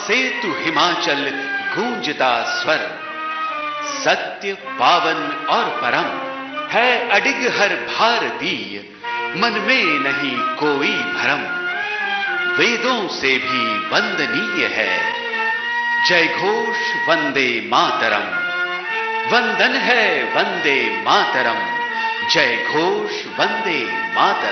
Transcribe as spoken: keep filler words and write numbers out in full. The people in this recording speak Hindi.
सेतु हिमाचल गूंजता स्वर। सत्य पावन और परम है अडिग हर भारतीय, मन में नहीं कोई भरम। वेदों से भी वंदनीय है जय घोष वंदे मातरम। वंदन है वंदे मातरम, जय घोष वंदे मातरम।